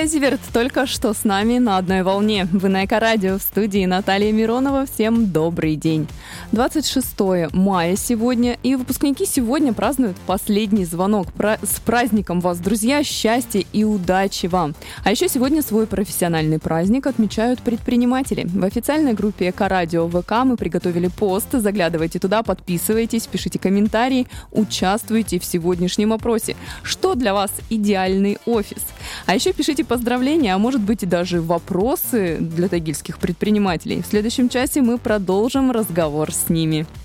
Юлия Зиверт только что с нами на одной волне. Вы на Эко-радио, в студии Наталья Миронова. Всем добрый день. 26 мая сегодня, и выпускники сегодня празднуют последний звонок. С праздником вас, друзья, счастья и удачи вам. А еще сегодня свой профессиональный праздник отмечают предприниматели. В официальной группе Эко-радио ВК мы приготовили пост. Заглядывайте туда, подписывайтесь, пишите комментарии, участвуйте в сегодняшнем опросе. Что для вас идеальный офис? А еще пишите поздравления, а может быть и даже вопросы для тагильских предпринимателей. В следующем часе мы продолжим разговор с ними.